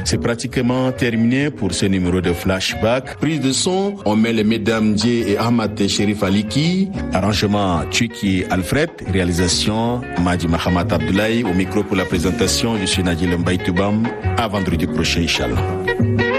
C'est pratiquement terminé pour ce numéro de Flashback. Prise de son, on met les mesdames Dié et Ahmad Sherif Aliki. Arrangement Tuki Alfred. Réalisation Madi Mahamat Abdoulaye. Au micro pour la présentation, je suis Nadil Mbaye Toubam. À vendredi prochain, Inch'Allah.